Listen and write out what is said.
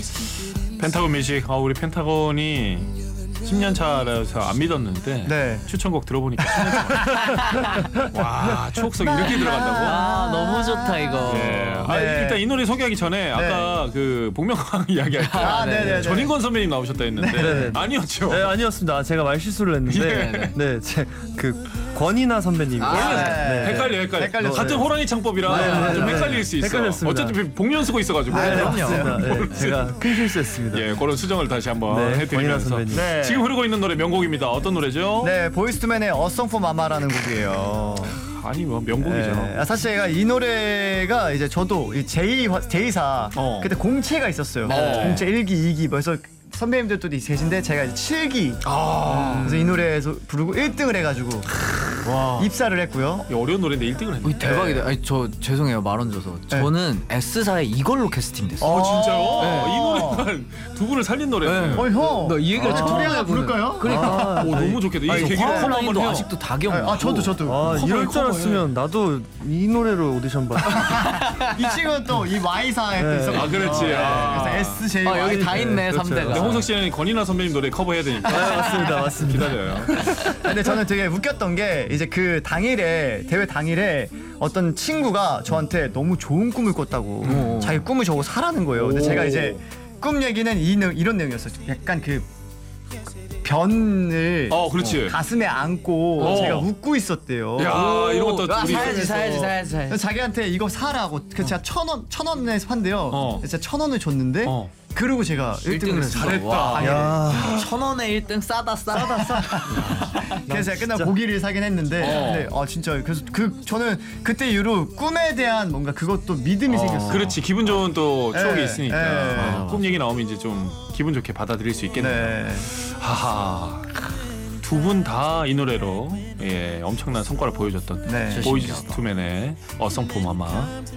펜타곤 뮤직. 우리 펜타곤이 10년 차라서 안 믿었는데 네. 추천곡 들어보니까 10년 차. 와, 추억속이 이렇게 들어간다고? 너무 좋다 이거. 예. 네. 일단 이 노래 소개하기 전에 아까 그 복면가왕 이야기할 때 네네. 전인권 선배님 나오셨다 했는데 네. 아니었죠? 네, 아니었습니다. 제가 말 실수를 했는데 네, 제 그 권이나 선배님. 네. 헷갈려. 헷갈렸어요. 같은 호랑이 창법이라 좀 헷갈릴 수 있어. 헷갈렸습니다. 어차피 복면 쓰고 있어가지고. 그럼요. 네, 제가 큰 실수했습니다. 예, 그런 수정을 다시 한번 네, 권이나 해드리면서 선배님. 네. 지금 흐르고 있는 노래 명곡입니다. 어떤 노래죠? 네, 보이스투맨의 A Song for Mama라는 곡이에요. 아니 뭐 명곡이죠. 네. 사실 제가 이 노래가 이제 저도 이 제2사 그때 공채가 있었어요. 공채 1기, 2기. 그래서 선배님들도 계신데 제가 이제 7기. 그래서 이 노래에서 부르고 1등을 해가지고 입사를 했고요. 어려운 노래인데 1등을 했네. 대박이다. 아니 저 죄송해요 말 얹어서. 저는 S사에 이걸로 캐스팅됐어요. 진짜요? 네. 이 노래가 두 분을 살린 노래네. 형. 너 이 얘기를 처음 노래 하나 해보는- 부를까요? 그러니까. 오, 너무 좋겠다. 이 계기로 커버 한번 라인도 해요. 아직도 다 기억나. 저도. 이럴 줄 알았으면 나도 이 노래로 오디션 봐. 이 친구는 또 이 Y사에 또 있었거든요. 그렇지. 그래서 S, J, Y. 여기 다 있네 그렇죠. 3대가. 근데 홍석 씨는 권이나 선배님 노래 커버해야 되니까. 맞습니다. 기다려요. 근데 저는 되게 웃겼던 게 이제 그 당일에 대회 당일에 어떤 친구가 저한테 너무 좋은 꿈을 꿨다고 자기 꿈을 저거 사라는 거예요. 근데 제가 이제 꿈 얘기는 이런 내용이었어요. 약간 그 변을 그렇지. 가슴에 안고 제가 웃고 있었대요. 야, 이런 것도 우리 사야지. 그래서 자기한테 이거 사라고. 그래서 제가 천 원에 판대요. 그래서 제가 1,000원을 줬는데 그리고 제가 1등을 했어요. 잘했다. 야, 1,000원에 1등 싸다. 그래서 제가 끝나고 고기를 사긴 했는데 근데 진짜 그래서 저는 그때 이후로 꿈에 대한 뭔가 그것도 믿음이 생겼어요. 그렇지. 기분 좋은 또 추억이 네, 있으니까. 네. 꿈 얘기 나오면 이제 좀 기분 좋게 받아들일 수 있겠네요. 네. 하하. 두 분 다 이 노래로 엄청난 성과를 보여줬던 네. 보이즈 투맨의 어성포 마마.